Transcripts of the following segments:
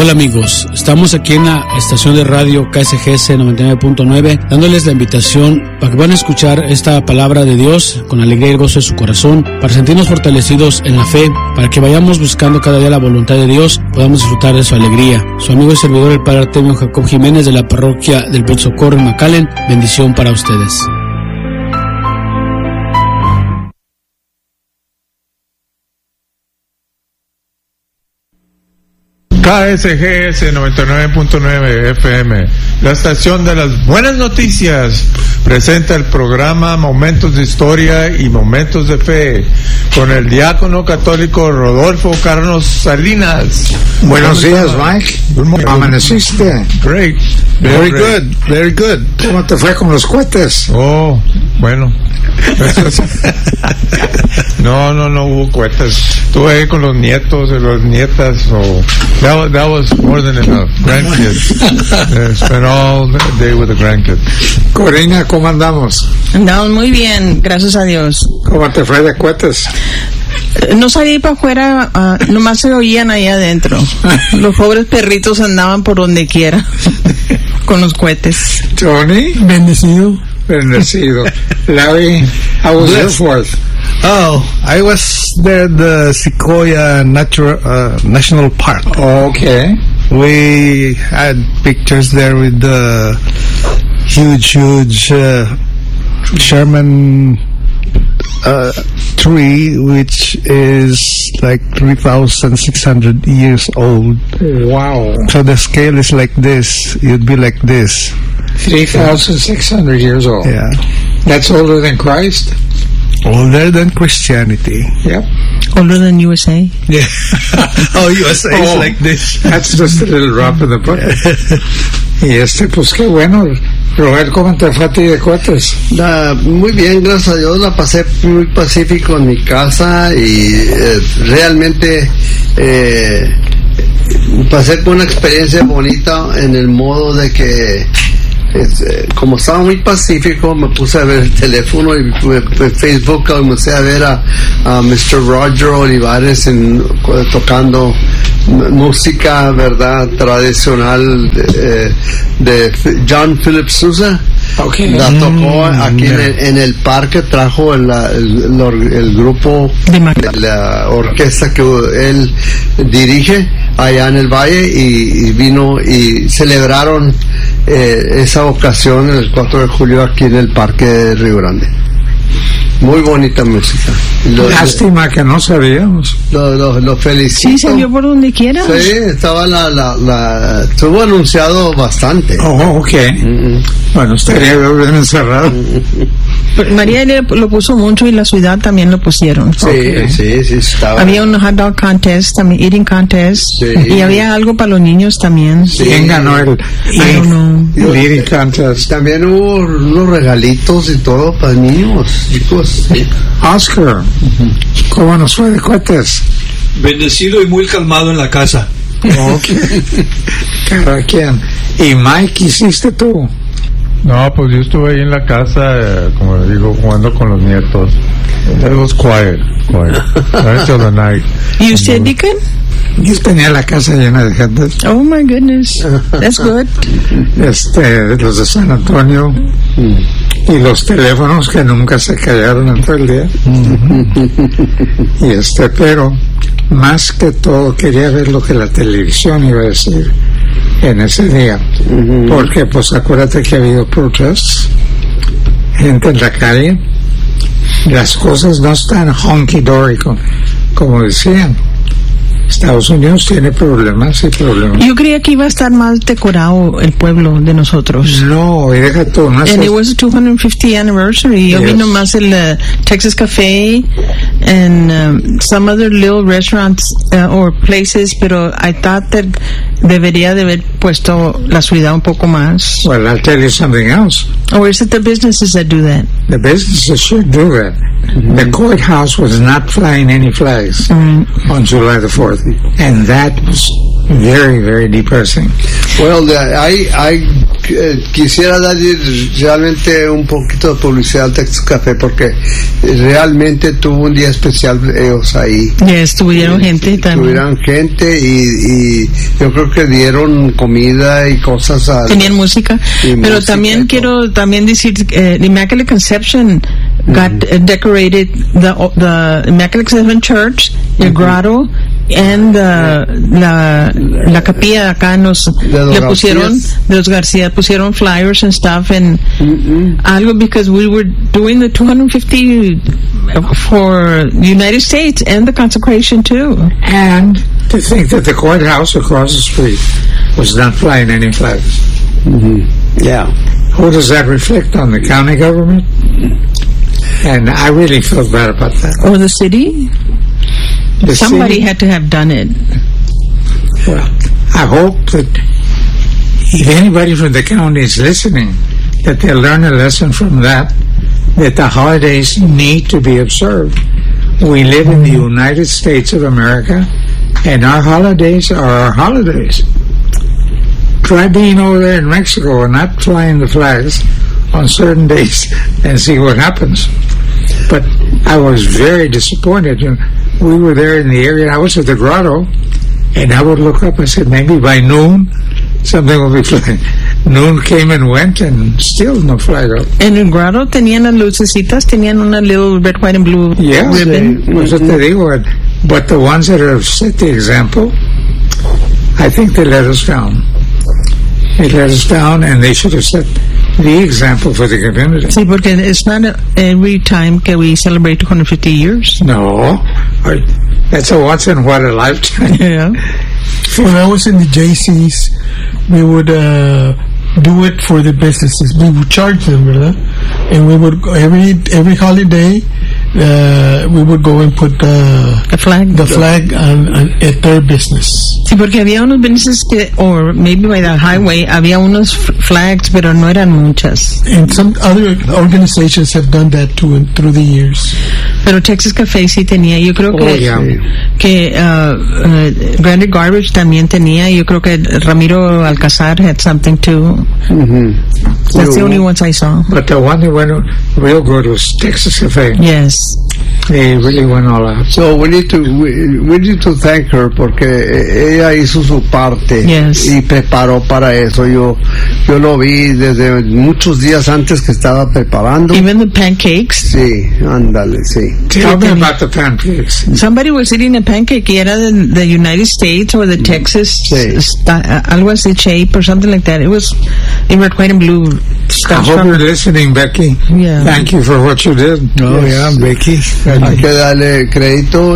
Hola amigos, estamos aquí en la estación de radio KSGS 99.9 dándoles la invitación para que van a escuchar esta palabra de Dios con alegría y gozo de su corazón, para sentirnos fortalecidos en la fe, para que vayamos buscando cada día la voluntad de Dios, podamos disfrutar de su alegría. Su amigo y servidor el Padre Artemio Jacob Jiménez de la parroquia del Buen Socorro en McAllen, bendición para ustedes. KSGS 99.9 FM, la estación de las buenas noticias, presenta el programa Momentos de Historia y Momentos de Fe, con el diácono católico Rodolfo Carlos Salinas. Buenos días, Mike. ¿Amaneciste? Great. Very good, very good. ¿Cómo te fue con los cohetes? Oh, bueno. No hubo cohetes. Estuve ahí con los nietos y las nietas. That was more than enough. Grandkids. Spent all day with the grandkids. Corina, ¿cómo andamos? Andamos muy bien, gracias a Dios. ¿Cómo te fue de cohetes? No salí para afuera, nomás se oían ahí adentro. Los pobres perritos andaban por donde quiera con los cohetes. Tony, Bendecido. Larry, how was your Fourth? Oh, I was there at the Sequoia National Park. Okay. We had pictures there with the huge Sherman tree, which is like 3,600 years old. Wow. So the scale is like this. It'd be like this. 3,600 years old. Yeah. That's older than Christ? Older than Christianity. Yep. Older than USA? Yeah. Oh, USA is like this. That's just a little drop in the bucket. Y pues qué bueno. Robert, ¿cómo te fue a ti de cohetes? Muy bien, gracias a Dios. La pasé muy pacífico en mi casa y realmente pasé por una experiencia bonita en el modo de que como estaba muy pacífico, me puse a ver el teléfono y en Facebook comencé a ver a Mr. Roger Olivares tocando música, verdad, tradicional de John Philip Sousa. Okay. La tocó aquí en el parque, trajo el grupo de la orquesta que él dirige allá en el valle y vino y celebraron esa ocasión el 4 de julio aquí en el parque de Río Grande. Muy bonita música. Lástima que no sabíamos. Lo felicito. Sí, se vio por donde quiera. Sí, estaba estuvo anunciado bastante. Oh, ok. Bueno, estaría bien encerrado. María lo puso mucho y la ciudad también lo pusieron. Sí, okay. sí, estaba. Había un hot dog contest, también eating contest, sí. Y había algo para los niños también. Sí. ¿Quién ganó el eating contest? También hubo unos regalitos y todo para niños, chicos. Sí. Oscar, ¿cómo nos fue de cohetes? Bendecido y muy calmado en la casa. Okay. Cada quien. ¿Y Mike, qué hiciste tú? No, pues yo estuve ahí en la casa, como digo, jugando con los nietos. It was quiet. Right till the night. ¿Y usted, Deacon? Yo tenía la casa llena de gente. Oh my goodness, that's good. Los de San Antonio y los teléfonos que nunca se callaron en todo el día. Y pero más que todo quería ver lo que la televisión iba a decir en ese día, porque pues acuérdate que ha habido protestas, gente en la calle, las cosas no están honky dory como decían. Estados Unidos tiene problemas y problemas. Yo creía que iba a estar más decorado el pueblo de nosotros. No, y deja todo. No, and it was the 250th anniversary. Yo vi nomás el Texas Café and some other little restaurants or places, pero I thought that debería de haber puesto la ciudad un poco más. Well, I'll tell you something else. Or is it the businesses that do that? The businesses should do that. The courthouse was not flying any flags on July the 4th. And that was very, very depressing. Well, quisiera dar realmente un poquito de publicidad al Texas Café porque realmente tuvo un día especial ellos ahí. Yes, tuvieron gente también. Tuvieron gente y yo creo que dieron comida y cosas. Tenían música, pero música también quiero también decir the Immaculate Conception got decorated, the Immaculate Conception Church, el grotto, and la capilla acá le pusieron de los García pusieron flyers and stuff and algo because we were doing the 250 for the United States and the consecration too. And to think that the courthouse across the street was not flying any flags. Yeah. Who does that reflect on? The county government? And I really felt bad about that. Or the city? Somebody had to have done it. Well, I hope that if anybody from the county is listening, that they'll learn a lesson from that the holidays need to be observed. We live in the United States of America, and our holidays are our holidays. Try being over there in Mexico and not flying the flags on certain days and see what happens. But I was very disappointed. We were there in the area. I was at the grotto, and I would look up. I said, maybe by noon, something will be flying. Noon came and went, and still no flag up. En el grotto tenían las lucecitas, tenían una little red, white, and blue ribbon. Pues te digo, but the ones that have set the example, I think they let us down. They let us down, and they should have set the example for the community. Sí, porque it's not every time que we celebrate 250 years. No, that's a once in what a lifetime. Yeah. When I was in the JCs, we would do it for the businesses. We would charge them, ¿verdad? And we would every holiday we would go and put the flag at their business. Sí, porque había unos businesses que, or maybe by the highway, había unos flags, pero no eran muchas. And some other organizations have done that too through the years. Pero Texas Café sí tenía, yo creo que Granite Garbage también tenía, yo creo que Ramiro Alcazar had something too. That's the only ones I saw. But the one that went real good was Texas Café. Yes. They really went all out. So we need to thank her porque ella hizo su parte y preparó para eso. Yo lo vi desde muchos días antes que estaba preparando. Even the pancakes. Sí, ándale, sí. Tell me about the pancakes. Somebody was eating a pancake y era the United States or the Texas algo así shape or something like that. It was in red, white, and blue. I hope you're listening, Becky. Yeah. Thank you for what you did. Oh, yeah, Becky. Hay que darle crédito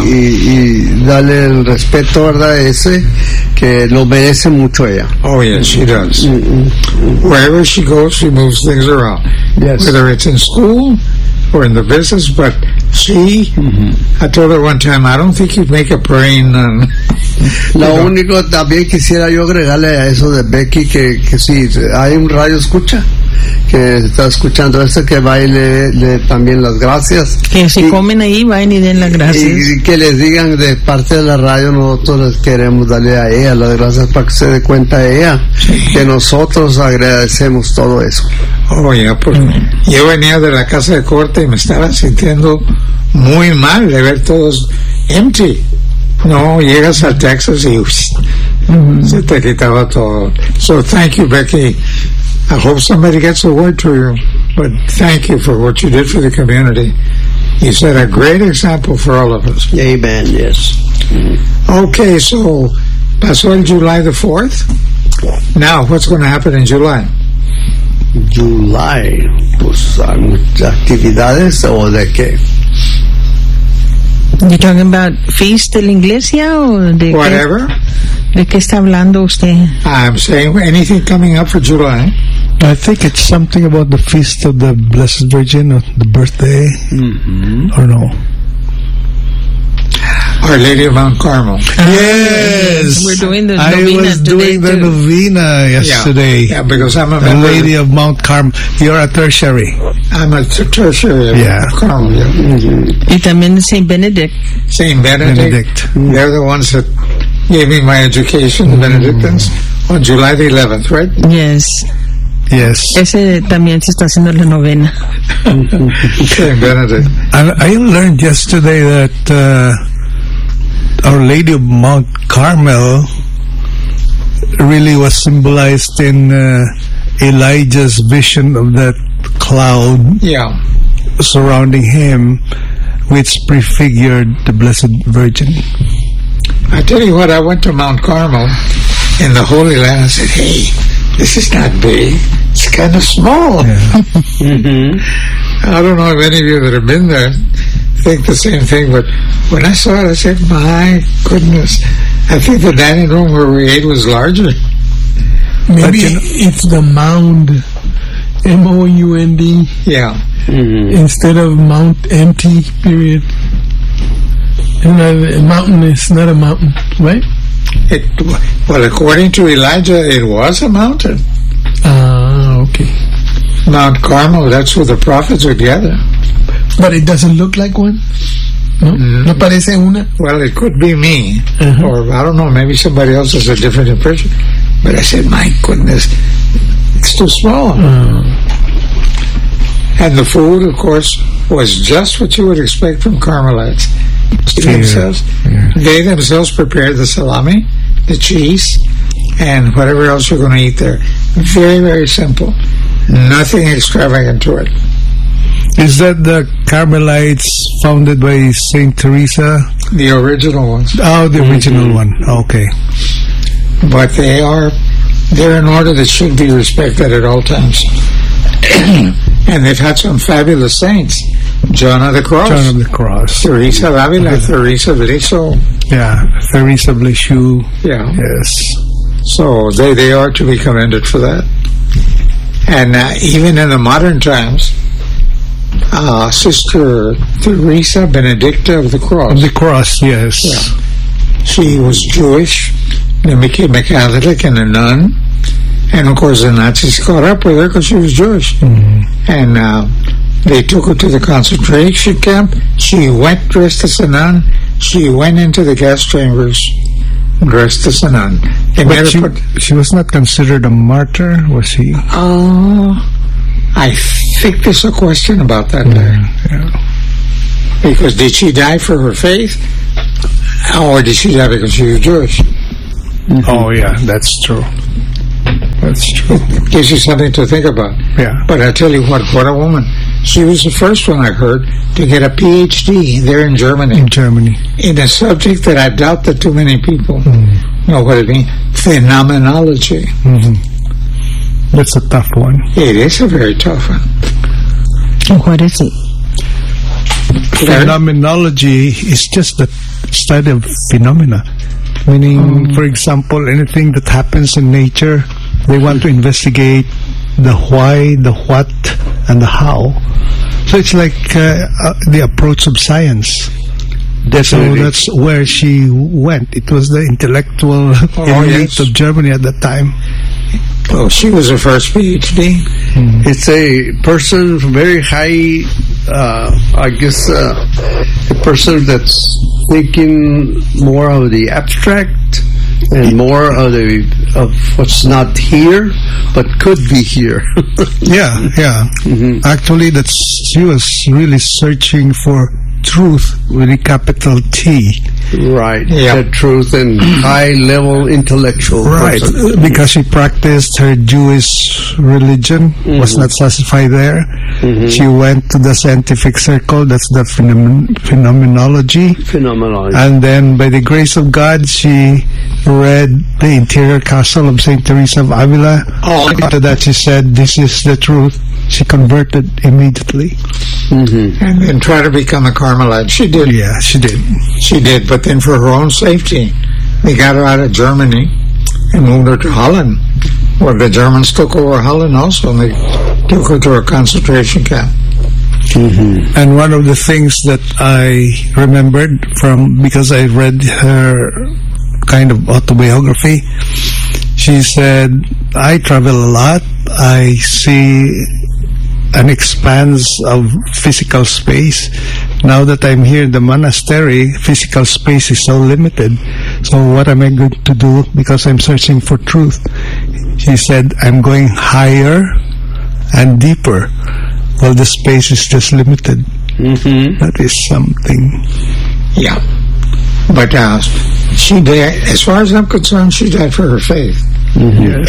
y darle el respeto, ¿verdad? Ese que lo merece mucho ella. Oh, yes, she does. Wherever she goes, she moves things around. Yes. Whether it's in school or in the business, but she, I told her one time, I don't think you'd make a praying nun. Lo único también quisiera yo agregarle a eso de Becky que si hay un radio escucha que está escuchando esto, que va y le también las gracias. Que si comen ahí, vayan y den las gracias. Y que les digan de parte de la radio, nosotros les queremos darle a ella las gracias para que se dé cuenta de ella, que nosotros agradecemos todo eso. Oh, ya, pues yo venía de la casa de corte y me estaba sintiendo muy mal de ver todos empty. No, llegas a Texas y se te quitaba todo. So thank you, Becky. I hope somebody gets a word to you, but thank you for what you did for the community. You set a great example for all of us. Amen, yes. Okay, so pasó el July the 4th. Now, what's going to happen in July? July, pues hay muchas actividades, ¿o de qué? You talking about feast de la iglesia o de whatever? ¿De qué está hablando usted? I'm saying anything coming up for July. I think it's something about the feast of the Blessed Virgin, or the birthday, or no? Our Lady of Mount Carmel. Yes, we're doing the I was doing the novena yesterday. Yeah, because I'm a the Lady of Mount Carmel. You're a tertiary. I'm a tertiary of Carmel. Yeah. Y también Saint Benedict. Saint Benedict. They're the ones that gave me my education, the Benedictines, on July the 11th, right? Yes. Yes. Ese también se está haciendo la novena. Saint Benedict. And I learned yesterday that Our Lady of Mount Carmel really was symbolized in Elijah's vision of that cloud surrounding him, which prefigured the Blessed Virgin. I tell you what, I went to Mount Carmel in the Holy Land and said, hey, this is not big. It's kind of small. Yeah. I don't know if any of you that have been there think the same thing, but when I saw it, I said, my goodness, I think the dining room where we ate was larger. Maybe it's the mound, M-O-U-N-D. Yeah. Instead of Mount Empty, period. A mountain is not a mountain, right? Well, according to Elijah, it was a mountain. Ah, okay. Mount Carmel, that's where the prophets would gather. But it doesn't look like one? No? ¿No parece una? Well, it could be me. Or, I don't know, maybe somebody else has a different impression. But I said, my goodness, it's too small. And the food, of course, was just what you would expect from Carmelites. They themselves prepared the salami, the cheese, and whatever else you're going to eat there. Very, very simple. Nothing extravagant to it. Is that the Carmelites founded by Saint Teresa? The original ones. Oh, the original one. Okay. But they're an order that should be respected at all times. And they've had some fabulous saints. John of the Cross. John of the Cross. Teresa of Avila, Teresa of Lisieux. Yeah, Teresa of Lisieux. Yeah. Yes. So they are to be commended for that. And even in the modern times, Sister Teresa Benedicta of the Cross. Of the Cross, yes. Yeah. She was Jewish, then became a Catholic and a nun. And of course the Nazis caught up with her because she was Jewish. And they took her to the concentration camp. She went dressed as a nun. She went into the gas chambers dressed as a nun. But she was not considered a martyr, was she? I think there's a question about that there. Yeah. Because did she die for her faith? Or did she die because she was Jewish? Oh, yeah, that's true. That's true. It gives you something to think about. Yeah. But I tell you what a woman. She was the first one I heard to get a PhD there in Germany. In Germany. In a subject that I doubt that too many people know what it means. Phenomenology. That's a tough one. It is a very tough one. What is it? Phenomenology is just the study of phenomena. Meaning, for example, anything that happens in nature, they want to investigate the why, the what, and the how. So it's like the approach of science. Definitely. So that's where she went. It was the intellectual elite of Germany at that time. Well, she was her first PhD. It's a person very high, I guess, a person that's thinking more of the abstract and more of what's not here but could be here. Yeah. Actually, she was really searching for truth with a capital T. Right. Yeah. The truth and high-level intellectual. Right. person. Because she practiced her Jewish religion, was not satisfied there. She went to the scientific circle, that's the phenomenology. Phenomenology. And then, by the grace of God, she read the interior castle of Saint Teresa of Avila. After that, she said, this is the truth. She converted immediately. And then try to become a Carmelite. She did. Yeah, she did. She did, but then for her own safety, they got her out of Germany and moved her to Holland, where the Germans took over Holland also, and they took her to a concentration camp. And one of the things that I remembered because I read her kind of autobiography, she said, I travel a lot. I see an expanse of physical space, now that I'm here in the monastery, physical space is so limited. So what am I going to do? Because I'm searching for truth. She said, I'm going higher and deeper. Well, the space is just limited. That is something. Yeah. But she died, as far as I'm concerned, she died for her faith. Yes.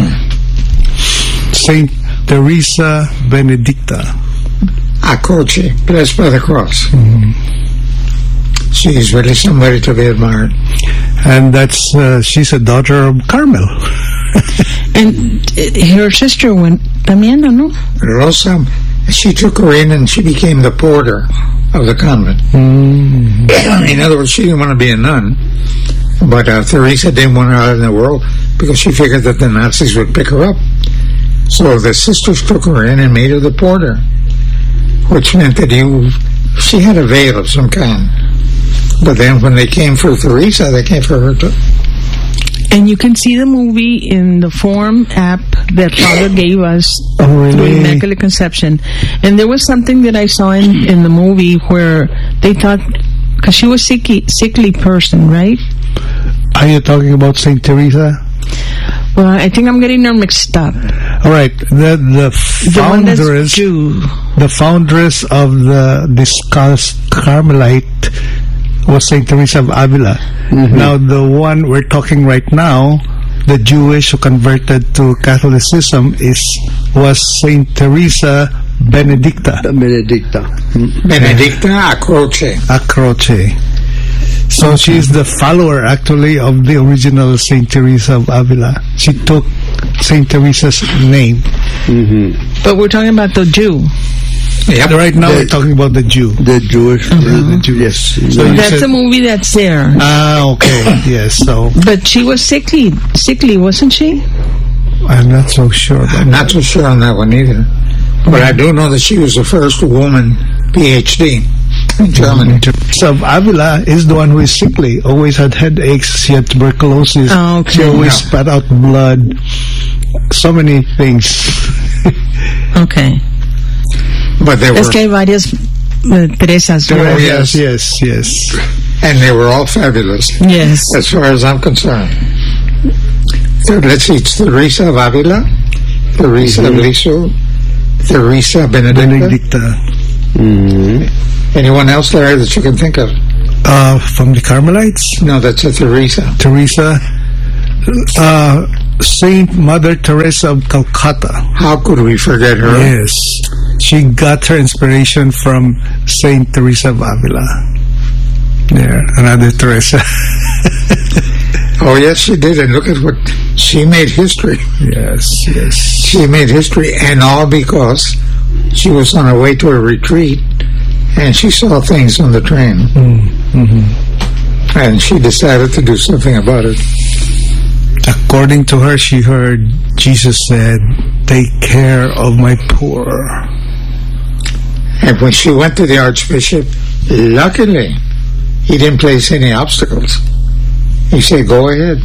Saint Teresa Benedicta. A Croce, blessed by the cross. She is really somebody to be admired. And that's she's a daughter of Carmel. And her sister went también, no? Rosa, she took her in and she became the porter of the convent. In other words, she didn't want to be a nun, but Teresa didn't want her out in the world because she figured that the Nazis would pick her up. So the sisters took her in and made her the porter, which meant that she had a veil of some kind. But then when they came for Teresa, they came for her too. And you can see the movie in the Forum app that Father gave us through Immaculate Conception. And there was something that I saw in the movie where they thought, because she was sickly person, right? Are you talking about Saint Teresa? Well, I think I'm getting her mixed up. All right, the foundress of the discussed Carmelite was Saint Teresa of Avila. Now, the one we're talking right now, the Jewish who converted to Catholicism, was Saint Teresa Benedicta. Benedicta a Croce. A Croce. So she's the follower, actually, of the original Saint Teresa of Avila. She took Saint Teresa's name. But we're talking about the Jew. Yep. Right now we're talking about the Jew. The Jewish. The Jew. Yes. So that's a movie that's there. Okay. Yes. So. But she was sickly, wasn't she? I'm not so sure. I'm not so sure on that one either. But I do know that she was the first woman PhD in Germany. So Avila is the one who is sickly. Always had headaches. She had tuberculosis. Oh, okay. She always spat out blood. So many things. Okay. But there Es que hay varias Teresas. Yes. And they were all fabulous. Yes. As far as I'm concerned. So let's see, it's Teresa of Avila, Teresa of Lisieux, Teresa Benedicta. Anyone else there that you can think of? From the Carmelites? No, that's a Teresa. Teresa. Saint Mother Teresa of Calcutta. How could we forget her? Yes. She got her inspiration from Saint Teresa of Avila. There, another Teresa. Oh, yes, she did. And look at what she made history. Yes. She made history, and all because she was on her way to a retreat, and she saw things on the train. And she decided to do something about it. According to her, she heard Jesus said, "Take care of my poor." And when she went to the Archbishop, luckily, he didn't place any obstacles. He said, "Go ahead."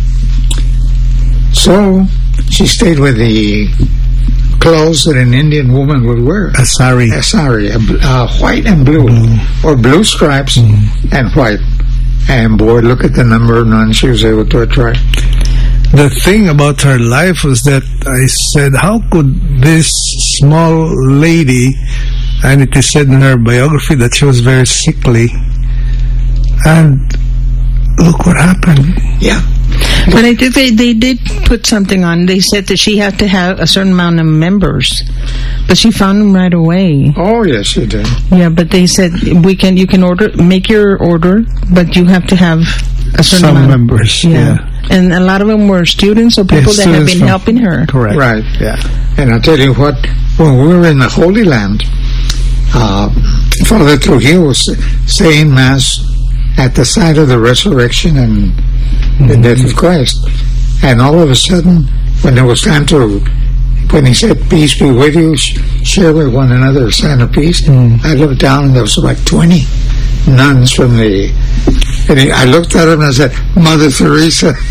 So she stayed with the clothes that an Indian woman would wear. A sari, white and blue, or blue stripes and white. And boy, look at the number of nuns she was able to attract. The thing about her life was that I said, how could this small lady, and it is said in her biography that she was very sickly, and look what happened. Yeah. But I think they did put something on. They said that she had to have a certain amount of members, but she found them right away. Oh, yes, she did. Yeah, but they said you can make your order, but you have to have a certain Some amount. members. Yeah. And a lot of them were students or people that have been helping her. Correct. Right. Yeah. And I'll tell you what, when we were in the Holy Land, Father Trujillo was saying Mass at the side of the resurrection and the death of Christ. And all of a sudden, when it was time when he said, "Peace be with you, share with one another a sign of peace," I looked down and there was like 20 nuns from and I looked at him and I said, "Mother Teresa."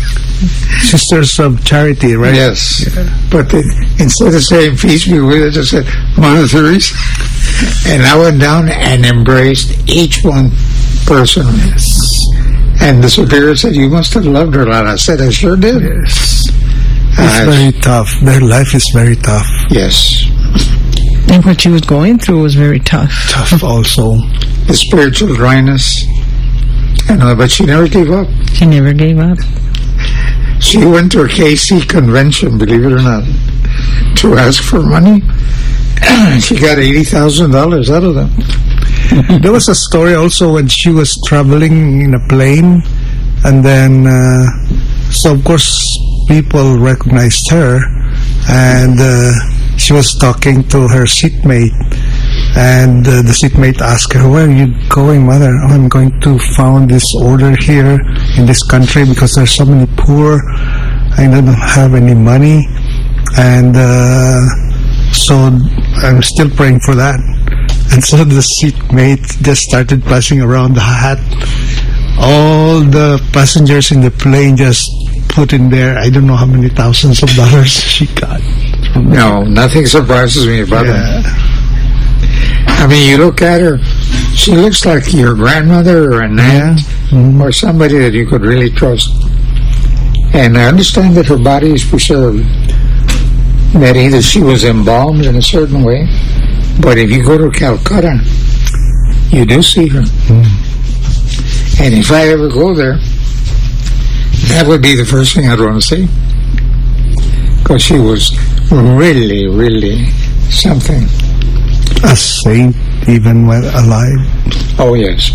Sisters of Charity, right? Yes. But instead of saying peace be with us, I said Mother Teresa. And I went down and embraced each one personally. Yes. And the superior said, you must have loved her a lot. I said, I sure did. Yes. It's very tough. Their life is very tough. Yes. And what she was going through was very tough. Tough also. The spiritual dryness. But she never gave up. She never gave up. She went to a KC convention, believe it or not, to ask for money. She got $80,000 out of them. There was a story also when she was traveling in a plane, and then so of course people recognized her, and she was talking to her seatmate, and the seatmate asked her, where are you going, mother? Oh, I'm going to found this order here in this country because there's so many poor. I don't have any money, and so I'm still praying for that. And so the seatmate just started passing around the hat. All the passengers in the plane just put in there, I don't know how many thousands of dollars she got. No, nothing surprises me about her. I mean, you look at her, she looks like your grandmother or an aunt or somebody that you could really trust. And I understand that her body is preserved, that either she was embalmed in a certain way, but if you go to Calcutta, you do see her. And if I ever go there, that would be the first thing I'd want to see, because she was really, really something. A saint even when alive. Oh, yes.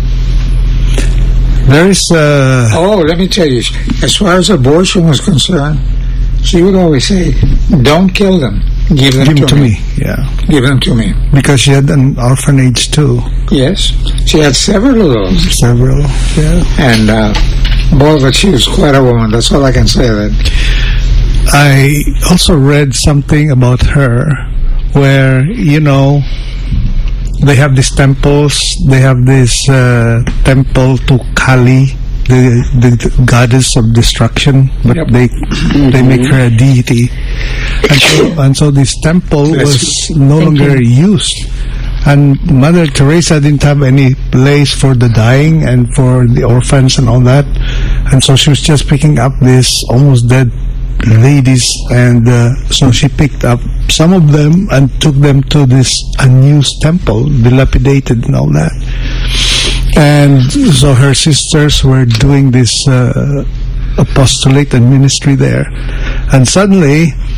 There is Oh, let me tell you, as far as abortion was concerned, she would always say, don't kill them. Give them to me. Yeah. Give them to me. Because she had an orphanage too. Yes. She had several of those. Several, yeah. And, boy, but she was quite a woman. That's all I can say of that. I also read something about her where, you know, they have these temples. They have this temple to Kali, the goddess of destruction, but they make her a deity. And so this temple was no longer used. And Mother Teresa didn't have any place for the dying and for the orphans and all that. And so she was just picking up these almost dead ladies, and so she picked up some of them and took them to this unused temple, dilapidated and all that. And so her sisters were doing this apostolate and ministry there. And suddenly